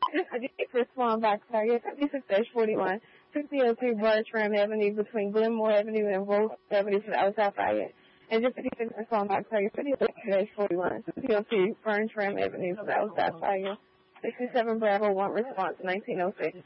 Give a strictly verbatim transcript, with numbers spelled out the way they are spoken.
I just respond back to you. fifty-six forty-one, sixty oh three Bertram Avenue between Glenmore Avenue and Rose Avenue for the outside fire. And just fifty-six respond back to you. fifty-six forty-one, sixty oh three Bertram Avenue for the outside fire. sixty-seven Bravo one response, nineteen oh six.